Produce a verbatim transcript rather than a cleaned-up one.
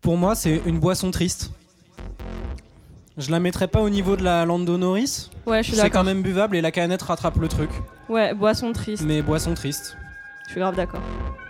Pour moi, c'est une boisson triste. Je la mettrais pas au niveau de la Lando Norris. Ouais, je suis C'est d'accord. quand même buvable et la canette rattrape le truc. Ouais, boisson triste. Mais boisson triste. Je suis grave d'accord.